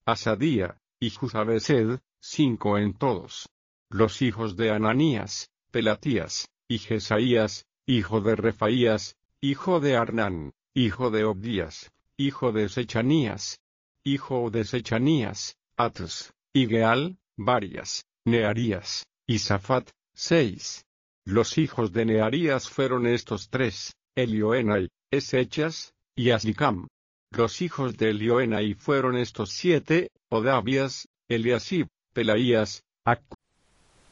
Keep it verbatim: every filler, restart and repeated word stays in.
Asadía, y Juzabesed, cinco en todos. Los hijos de Ananías, Pelatías, y Jesaías, hijo de Refaías, hijo de Arnán, hijo de Obdías, hijo de Sechanías, hijo de Sechanías, Atus, y Geal, varias, Nearías, y Safat, seis. Los hijos de Nearías fueron estos tres, Elioenai, Esechas, y Azricam. Los hijos de Elioenai fueron estos siete, Odavías, Eliasib, Pelaías, Acub,